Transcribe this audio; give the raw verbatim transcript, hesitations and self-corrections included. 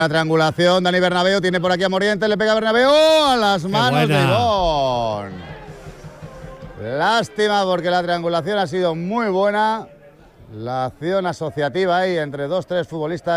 La triangulación, Dani Bernabéu tiene por aquí a Morientes, le pega a Bernabéu a las manos de Ivón. Lástima porque la triangulación ha sido muy buena. La acción asociativa ahí entre dos, tres futbolistas.